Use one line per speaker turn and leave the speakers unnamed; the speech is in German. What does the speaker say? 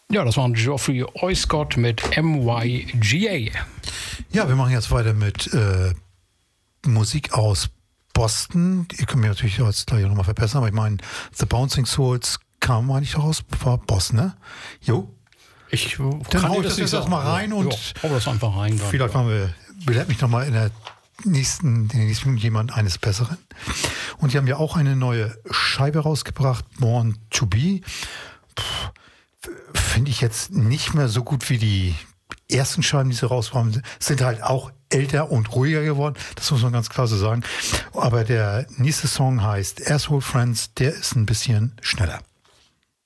Ja, das war Geoffrey Oiscott mit MYGA.
Ja, wir machen jetzt weiter mit Musik aus Boston. Ihr könnt mich natürlich jetzt gleich nochmal verbessern, aber ich meine, The Bouncing Souls kam eigentlich aus Boston, ne? Jo. Dann hau ich das jetzt erstmal rein und
hau das einfach rein. Dann,
vielleicht belehrt mich nochmal in den nächsten Minuten jemand eines Besseren. Und die haben ja auch eine neue Scheibe rausgebracht, Born to Be. Finde ich jetzt nicht mehr so gut wie die ersten Scheiben, die sie rausbringen. Sind halt auch älter und ruhiger geworden. Das muss man ganz klar so sagen. Aber der nächste Song heißt Asshole Friends. Der ist ein bisschen schneller.